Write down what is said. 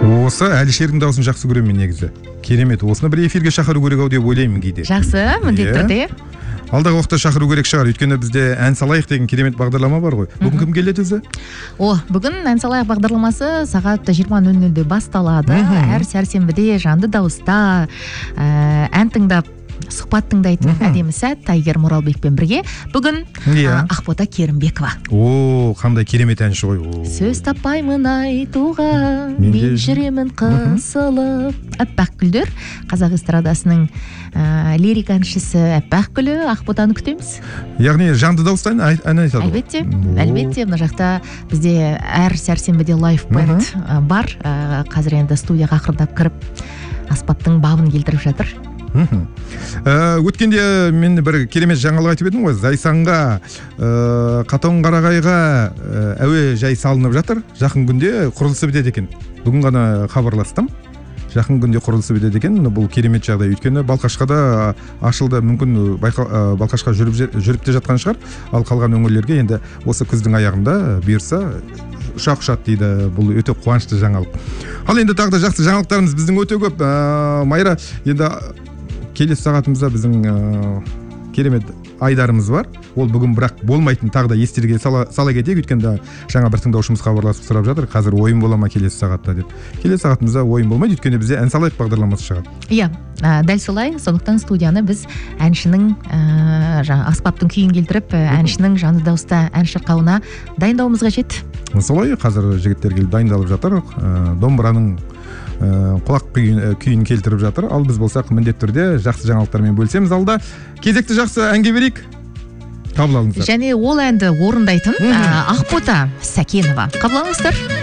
Осы Әлішердің дауысын жақсы көремін мен негізі. Керемет. Осыны бір эфирге шақыру керек ау деп ойлаймын кейде. Жақсы, міндетті түрде. Алдағы уақытта шақыру керек шығар. Өйткені бізде ән салайық деген керемет бағдарлама бар ғой. Бүгін кім келеді өзі? Бүгін ән салайық бағдарламасы сағат 20:00-де басталады. Әр сәрсенбіде жанды дауыста ән тыңдап, сұхбат тыңдайтын әдемі сәт Айгер Мұралбекпен бірге. Бүгін Ақбота Керімбекова. Қандай керемет әнші ғой. Сөз таппаймын айтуға, мен жүремін қысылып. Аппақ гүлдер, қазақ эстрадасының лирик әншісі Аппақ гүлі. Ақботаны күтеміз. Яғни жанды дауыста ән айтады. Әлбетте. Мына жақта бізде әр сәрсенбіде лайф бэнд бар. Қазір енді студияға ақырындап кіріп, аспаптың бабын келтіріп жатыр. Өткенде мен бір керемет жаңалық айтып едім ғой. Зайсанға, Қатонқарағайға әуе жай салынып жатыр. Жақын күнде құрылысы бітеді екен. Бүгін ғана хабарластым. Жақын күнде құрылысы бітеді екен. Бұл керемет жағдай. Өйткені Балқашқада ашылды. Мүмкін Балқашқа жүріп те жатқан шығар. Ал қалған өңірлерге енді осы күздің аяғында бұйырса ұшақ ұшады дейді. Бұл өте қуанышты жаңалық. Ал енді тағы да жақсы жаңалықтарымыз біздің өте көп. Майра, енді келесі сағатымызда біздің керемет айдарымыз бар. Ол бүгін бірақ болмайтын, тағы да естерге сала кетейік. Өйткенде жаңа бір тыңдаушымыз хабарласып сұрап жатыр, қазір ойын бола ма келесі сағатта деп. Келесі сағатымызда ойын болмайды, өйткені бізде ән салайық бағдарламасы шығады. Иә, дәл солай. Сондықтан студияны біз әншінің аспаптың күйін келтіріп, әншінің жанды дауыста ән шырқауына дайындауымыз қажет. Солай, қазір жігіттер келіп дайындалып жатыр. Домбыраның құлақ күйін келтіріп жатыр. Ал біз болсақ міндетті түрде жақсы жаңалықтармен бөлсеміз. Алда кезекті жақсы әнге берейік. Қабыл алыңыздар. Және ол әнді орындайтын Ақбота Сәкенова. Қабыл алыңыздар.